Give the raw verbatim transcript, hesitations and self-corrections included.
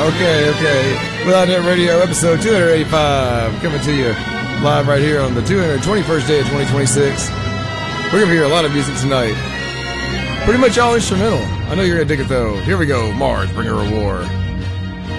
okay, okay. Without Net Radio, episode two eighty-five, coming to you live right here on the two hundred twenty-first day of twenty twenty-six. We're going to hear a lot of music tonight. Pretty much all instrumental. I know you're going to dig it, though. Here we go. Mars, Bringer of War.